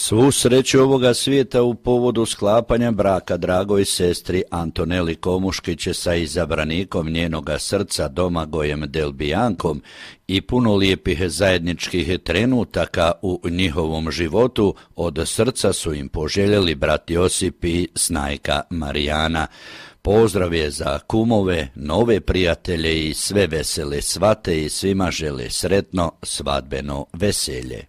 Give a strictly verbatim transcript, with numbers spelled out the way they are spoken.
Svu sreću ovoga svijeta u povodu sklapanja braka dragoj sestri Antoneli Komuškić sa izabranikom njenoga srca Domagojem Delbijankom i puno lijepih zajedničkih trenutaka u njihovom životu od srca su im poželjeli brat Josip i snajka Marijana. Pozdrav je za kumove, nove prijatelje i sve vesele svate i svima žele sretno svadbeno veselje.